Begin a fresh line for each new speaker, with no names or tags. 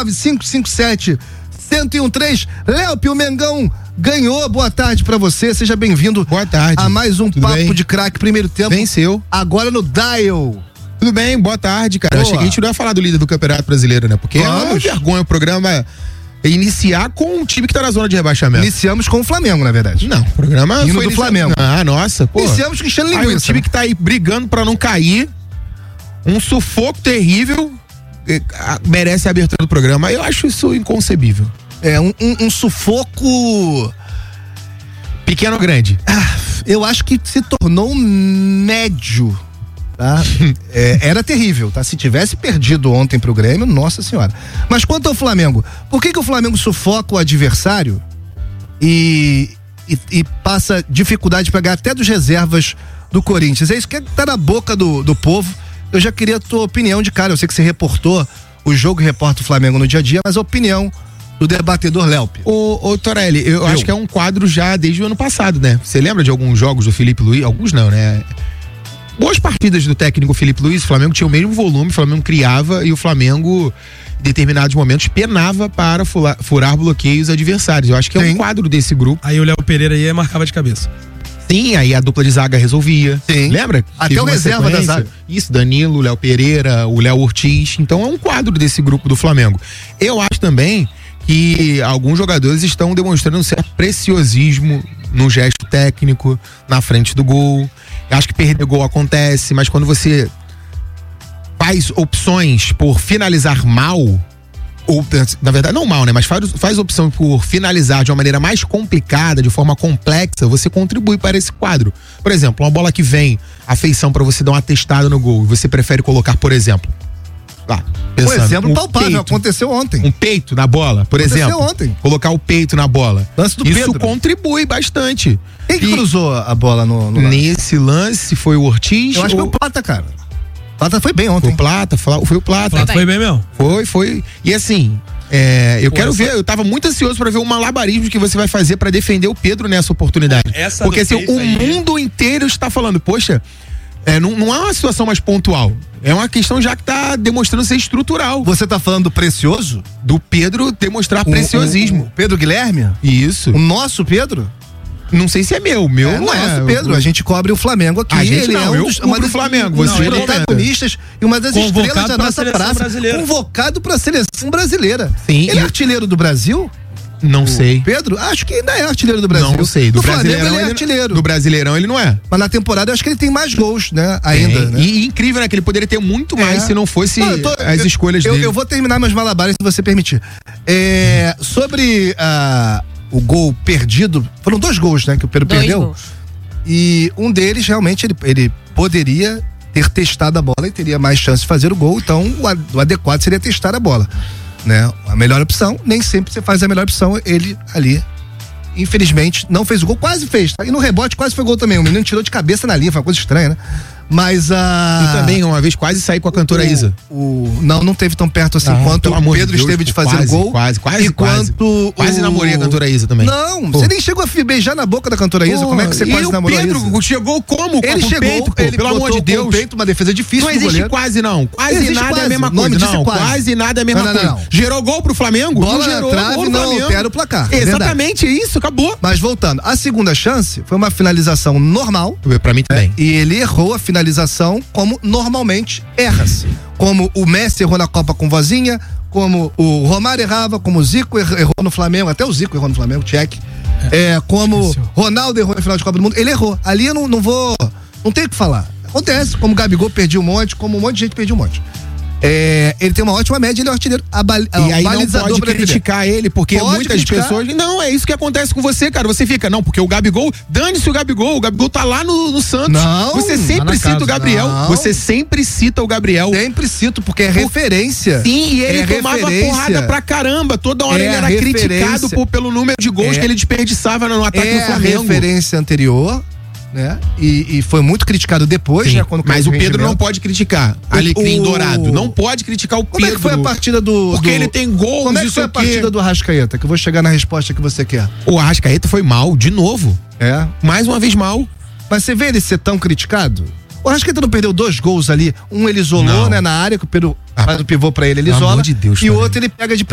99557-1013. Léo, o Mengão ganhou. Boa tarde pra você, seja bem-vindo.
Boa tarde.
A mais um
Tudo
Papo
bem?
de Craque, primeiro tempo.
Venceu.
Agora no Dial.
Tudo bem, boa tarde, cara.
Boa.
Eu achei que a gente não ia falar do líder do Campeonato Brasileiro, né? Porque é uma vergonha o programa iniciar com um time que tá na zona de rebaixamento.
Iniciamos com o Flamengo, na verdade.
Não, o programa
Hino
foi
do Flamengo.
Ah, nossa, pô.
Iniciamos com enchendo
Aí
linguiça.
o time que tá aí brigando pra não cair, um sufoco terrível, merece a abertura do programa. Eu acho isso inconcebível.
É um sufoco.
Pequeno ou grande?
Eu acho que se tornou médio, tá? Era terrível, tá? Se tivesse perdido ontem pro Grêmio, nossa senhora. Mas quanto ao Flamengo, por que o Flamengo sufoca o adversário e passa dificuldade pra ganhar até dos reservas do Corinthians? É isso que tá na boca do povo. Eu já queria a tua opinião de cara. Eu sei que você reportou o jogo e reporta o Flamengo no dia a dia, mas a opinião do debatedor Léo.
Ô Torelli, eu acho que é um quadro já desde o ano passado, né? Você lembra de alguns jogos do Felipe Luiz? Alguns não, né? Boas partidas do técnico Felipe Luiz, o Flamengo tinha o mesmo volume, o Flamengo criava e o Flamengo, em determinados momentos, penava para furar bloqueios adversários. Eu acho que é um quadro desse grupo.
Aí o Léo Pereira aí marcava de cabeça.
Sim, aí a dupla de zaga resolvia.
Sim.
Lembra?
Até o reserva da zaga.
Isso, Danilo, Léo Pereira, o Léo Ortiz. Então é um quadro desse grupo do Flamengo. Eu acho também que alguns jogadores estão demonstrando um certo preciosismo no gesto técnico, na frente do gol. Eu acho que perder gol acontece, mas quando você faz opções por finalizar mal, ou na verdade não mal, né, mas faz opção por finalizar de uma maneira mais complicada, de forma complexa, você contribui para esse quadro. Por exemplo, uma bola que vem a feição para você dar uma testada no gol, você prefere colocar, por exemplo,
um exemplo palpável, aconteceu ontem.
Um peito na bola, por exemplo.
Ontem.
Colocar o peito na bola.
Lance do
Isso
Pedro.
contribui bastante.
Quem que cruzou a bola no lance?
Nesse lance foi o Ortiz.
Eu acho que foi o Plata, cara. O Plata foi bem ontem.
Foi o Plata.
O Plata foi bem mesmo?
Foi. E assim, eu quero ver, eu tava muito ansioso pra ver o malabarismo que você vai fazer pra defender o Pedro nessa oportunidade. Porque assim, o mundo inteiro está falando, poxa, não é uma situação mais pontual. É uma questão já que tá demonstrando ser estrutural.
Você tá falando do Precioso?
Do Pedro demonstrar preciosismo.
O Pedro Guilherme?
Isso.
O nosso Pedro?
Não sei se é meu não é.
Nosso Pedro, a gente cobre o Flamengo aqui.
A gente
ele
não,
é um dos
Flamengo.
Um dos protagonistas e uma das estrelas da nossa praça.
Brasileira.
Convocado pra seleção brasileira.
Sim.
Ele é artilheiro do Brasil?
Não sei.
Pedro? Acho que ainda é artilheiro do Brasil.
Não sei.
Do Flamengo ele é artilheiro.
Do Brasileirão ele não é.
Mas na temporada eu acho que ele tem mais gols, né? Ainda. Né?
E incrível, né? Que ele poderia ter muito mais se não fosse as escolhas dele.
Eu vou terminar meus malabares se você permitir. Sobre o gol perdido, foram 2 gols, né? Que o Pedro perdeu.
Gols.
E um deles, realmente, ele poderia ter testado a bola e teria mais chance de fazer o gol. Então, o adequado seria testar a bola. Né? A melhor opção, nem sempre você faz a melhor opção. Ele ali, infelizmente, não fez o gol, quase fez, tá? E no rebote quase foi gol também. O menino tirou de cabeça na linha, foi uma coisa estranha, né? Mas
E também, uma vez, quase saí com a cantora Isa.
Não teve tão perto assim quanto o Pedro esteve de fazer o gol.
Quase.
Quase
namorei a cantora Isa também.
Não, você nem chegou a beijar na boca da cantora Isa. Como é que você quase namorou a Isa?
E o Pedro chegou como?
Ele
com
chegou,
peito,
ele
pelo amor de Deus.
Com o peito, uma defesa difícil.
Não existe quase não. Quase nada é a mesma coisa. Não, quase nada é a mesma coisa.
Não.
Gerou gol pro Flamengo?
Bola
não gerou
na trave,
gol pro
não
Flamengo.
altera o placar.
Exatamente isso, acabou.
Mas voltando, a segunda chance foi uma finalização normal.
Pra mim também.
E ele errou a finalização como normalmente erra-se. Como o Messi errou na Copa com Vozinha, como o Romário errava, como o Zico errou no Flamengo, até o Zico errou no Flamengo, check. Como Ronaldo errou na final de Copa do Mundo, ele errou. Ali eu não tenho o que falar. Acontece, como o Gabigol perdia um monte, como um monte de gente perdia um monte. Ele tem uma ótima média, ele é o artilheiro.
E aí não pode criticar ele, porque muitas pessoas... Não, é isso que acontece com você, cara. Você fica, não, porque o Gabigol... Dane-se o Gabigol tá lá no Santos.
Não,
você sempre cita o Gabriel. Não. Você sempre cita o Gabriel.
Sempre cito, porque é referência.
Sim, e ele tomava porrada pra caramba. Toda hora ele era criticado pelo número de gols que ele desperdiçava no ataque do Flamengo.
A referência anterior... Né? E foi muito criticado depois, né?
Mas o Pedro não pode criticar. Alecrim Dourado. Não pode criticar o Pedro.
Como é que foi a partida
Porque ele tem gols.
Como é que foi a partida do Arrascaeta? Que eu vou chegar na resposta que você quer.
O Arrascaeta foi mal, de novo. Mais uma vez mal.
Mas você vê ele ser tão criticado? O Arrascaeta não perdeu 2 gols ali. Um ele isolou, né, na área, que o Pedro faz o pivô pra ele isola.
Pelo amor de Deus,
e o outro ele pega de